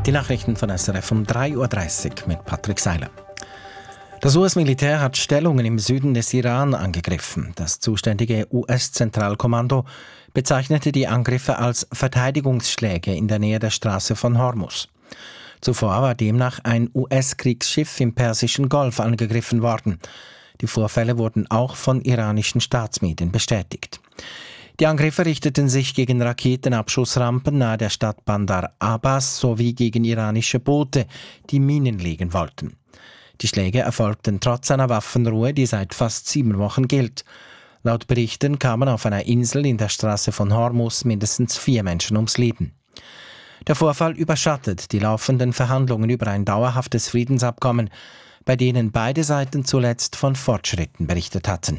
Die Nachrichten von SRF um 3.30 Uhr mit Patrick Seiler. Das US-Militär hat Stellungen im Süden des Iran angegriffen. Das zuständige US-Zentralkommando bezeichnete die Angriffe als Verteidigungsschläge in der Nähe der Straße von Hormuz. Zuvor war demnach ein US-Kriegsschiff im Persischen Golf angegriffen worden. Die Vorfälle wurden auch von iranischen Staatsmedien bestätigt. Die Angriffe richteten sich gegen Raketenabschussrampen nahe der Stadt Bandar Abbas sowie gegen iranische Boote, die Minen legen wollten. Die Schläge erfolgten trotz einer Waffenruhe, die seit fast 7 Wochen gilt. Laut Berichten kamen auf einer Insel in der Straße von Hormuz mindestens 4 Menschen ums Leben. Der Vorfall überschattet die laufenden Verhandlungen über ein dauerhaftes Friedensabkommen, bei denen beide Seiten zuletzt von Fortschritten berichtet hatten.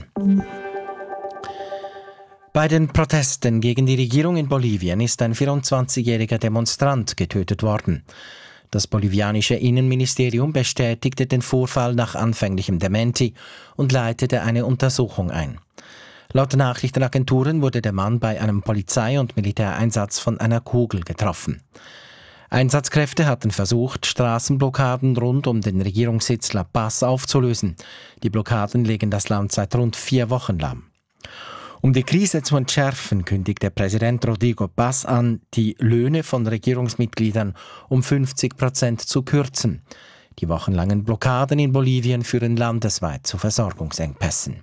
Bei den Protesten gegen die Regierung in Bolivien ist ein 24-jähriger Demonstrant getötet worden. Das bolivianische Innenministerium bestätigte den Vorfall nach anfänglichem Dementi und leitete eine Untersuchung ein. Laut Nachrichtenagenturen wurde der Mann bei einem Polizei- und Militäreinsatz von einer Kugel getroffen. Einsatzkräfte hatten versucht, Straßenblockaden rund um den Regierungssitz La Paz aufzulösen. Die Blockaden legen das Land seit rund 4 Wochen lahm. Um die Krise zu entschärfen, kündigte Präsident Rodrigo Paz an, die Löhne von Regierungsmitgliedern um 50% zu kürzen. Die wochenlangen Blockaden in Bolivien führen landesweit zu Versorgungsengpässen.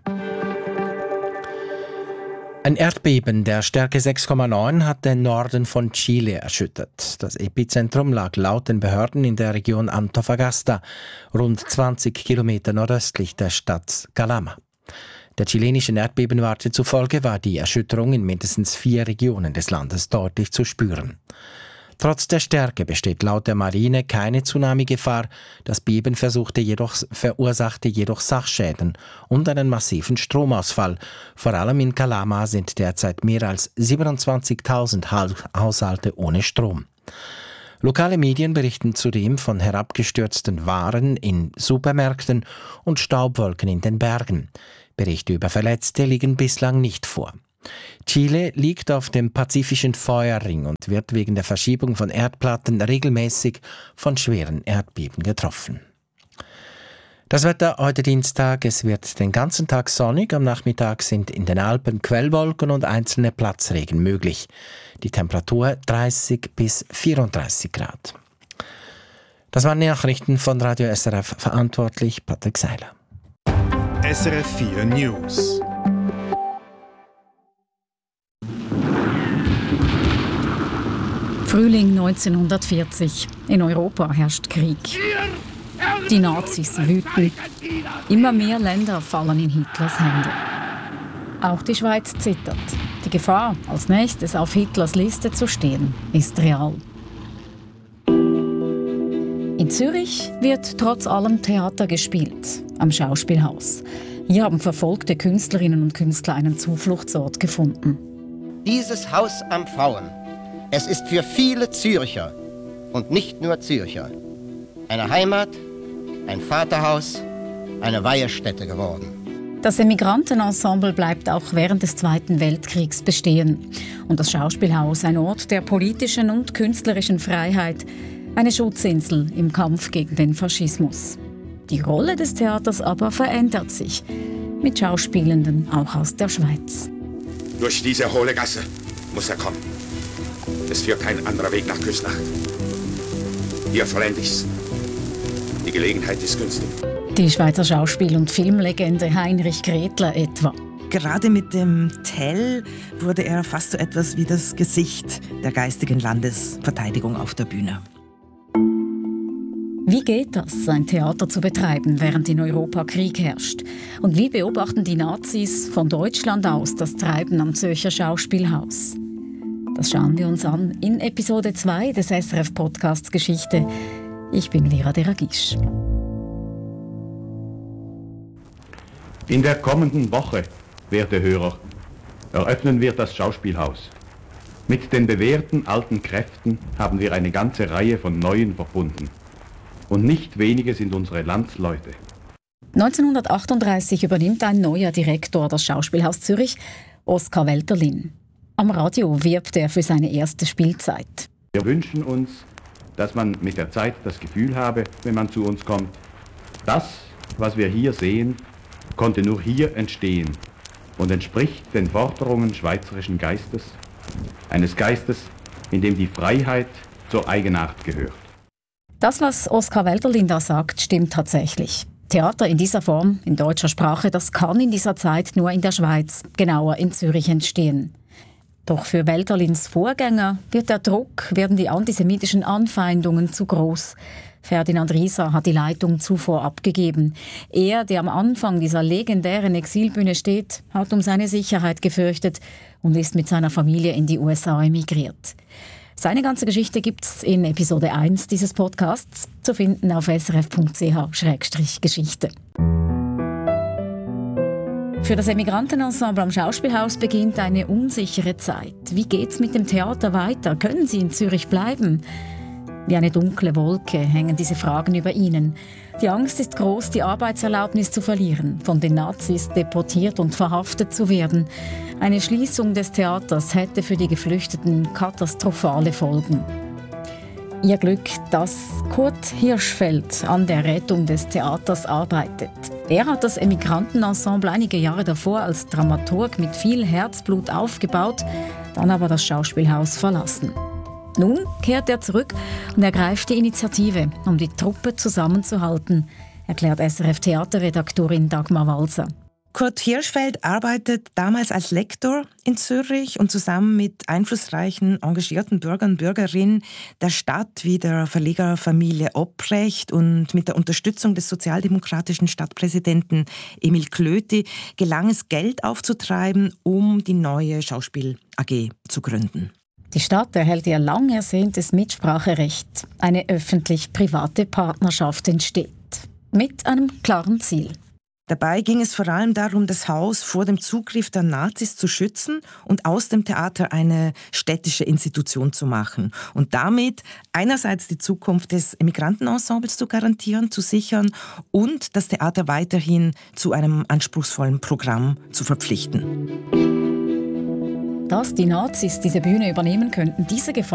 Ein Erdbeben der Stärke 6,9 hat den Norden von Chile erschüttert. Das Epizentrum lag laut den Behörden in der Region Antofagasta, rund 20 Kilometer nordöstlich der Stadt Calama. Der chilenischen Erdbebenwarte zufolge war die Erschütterung in mindestens 4 Regionen des Landes deutlich zu spüren. Trotz der Stärke besteht laut der Marine keine Tsunami-Gefahr. Das Beben verursachte jedoch Sachschäden und einen massiven Stromausfall. Vor allem in Calama sind derzeit mehr als 27.000 Haushalte ohne Strom. Lokale Medien berichten zudem von herabgestürzten Waren in Supermärkten und Staubwolken in den Bergen. Berichte über Verletzte liegen bislang nicht vor. Chile liegt auf dem pazifischen Feuerring und wird wegen der Verschiebung von Erdplatten regelmäßig von schweren Erdbeben getroffen. Das Wetter heute Dienstag, es wird den ganzen Tag sonnig, am Nachmittag sind in den Alpen Quellwolken und einzelne Platzregen möglich. Die Temperatur 30 bis 34 Grad. Das waren die Nachrichten von Radio SRF, verantwortlich Patrick Seiler. SRF 4 News. Frühling 1940. In Europa herrscht Krieg. Die Nazis wüten. Immer mehr Länder fallen in Hitlers Hände. Auch die Schweiz zittert. Die Gefahr, als nächstes auf Hitlers Liste zu stehen, ist real. In Zürich wird trotz allem Theater gespielt, am Schauspielhaus. Hier haben verfolgte Künstlerinnen und Künstler einen Zufluchtsort gefunden. Dieses Haus am Pfauen, es ist für viele Zürcher und nicht nur Zürcher eine Heimat, ein Vaterhaus, eine Weihestätte geworden. Das Emigrantenensemble bleibt auch während des Zweiten Weltkriegs bestehen. Und das Schauspielhaus ein Ort der politischen und künstlerischen Freiheit, eine Schutzinsel im Kampf gegen den Faschismus. Die Rolle des Theaters aber verändert sich, mit Schauspielenden auch aus der Schweiz. Durch diese hohle Gasse muss er kommen. Es führt kein anderer Weg nach Küsnacht. Hier vollende ich's. Die Gelegenheit ist günstig. Die Schweizer Schauspiel- und Filmlegende Heinrich Gretler etwa. Gerade mit dem Tell wurde er fast so etwas wie das Gesicht der geistigen Landesverteidigung auf der Bühne. Wie geht das, ein Theater zu betreiben, während in Europa Krieg herrscht? Und wie beobachten die Nazis von Deutschland aus das Treiben am Zürcher Schauspielhaus? Das schauen wir uns an in Episode 2 des SRF-Podcasts Geschichte. Ich bin Vera Deragisch. In der kommenden Woche, werte Hörer, eröffnen wir das Schauspielhaus. Mit den bewährten alten Kräften haben wir eine ganze Reihe von Neuen verbunden. Und nicht wenige sind unsere Landsleute. 1938 übernimmt ein neuer Direktor das Schauspielhaus Zürich, Oskar Welterlin. Am Radio wirbt er für seine erste Spielzeit. Wir wünschen uns, dass man mit der Zeit das Gefühl habe, wenn man zu uns kommt, das, was wir hier sehen, konnte nur hier entstehen und entspricht den Forderungen schweizerischen Geistes, eines Geistes, in dem die Freiheit zur Eigenart gehört. Das, was Oskar Welterlin da sagt, stimmt tatsächlich. Theater in dieser Form, in deutscher Sprache, das kann in dieser Zeit nur in der Schweiz, genauer in Zürich, entstehen. Doch für Welterlins Vorgänger werden die antisemitischen Anfeindungen zu groß. Ferdinand Rieser hat die Leitung zuvor abgegeben. Er, der am Anfang dieser legendären Exilbühne steht, hat um seine Sicherheit gefürchtet und ist mit seiner Familie in die USA emigriert. Seine ganze Geschichte gibt's in Episode 1 dieses Podcasts, zu finden auf srf.ch/Geschichte. Für das Emigrantenensemble am Schauspielhaus beginnt eine unsichere Zeit. Wie geht's mit dem Theater weiter? Können Sie in Zürich bleiben? Wie eine dunkle Wolke hängen diese Fragen über ihnen. Die Angst ist groß, die Arbeitserlaubnis zu verlieren, von den Nazis deportiert und verhaftet zu werden. Eine Schließung des Theaters hätte für die Geflüchteten katastrophale Folgen. Ihr Glück, dass Kurt Hirschfeld an der Rettung des Theaters arbeitet. Er hat das Emigrantenensemble einige Jahre davor als Dramaturg mit viel Herzblut aufgebaut, dann aber das Schauspielhaus verlassen. Nun kehrt er zurück und ergreift die Initiative, um die Truppe zusammenzuhalten, erklärt SRF-Theaterredaktorin Dagmar Walser. Kurt Hirschfeld arbeitet damals als Lektor in Zürich und zusammen mit einflussreichen, engagierten Bürgern und Bürgerinnen der Stadt wie der Verlegerfamilie Obrecht und mit der Unterstützung des sozialdemokratischen Stadtpräsidenten Emil Klöti gelang es, Geld aufzutreiben, um die neue Schauspiel AG zu gründen. Die Stadt erhält ihr lang ersehntes Mitspracherecht. Eine öffentlich-private Partnerschaft entsteht. Mit einem klaren Ziel. Dabei ging es vor allem darum, das Haus vor dem Zugriff der Nazis zu schützen und aus dem Theater eine städtische Institution zu machen. Und damit einerseits die Zukunft des Emigrantenensembles zu garantieren, zu sichern und das Theater weiterhin zu einem anspruchsvollen Programm zu verpflichten. Dass die Nazis diese Bühne übernehmen könnten, diese Gefahr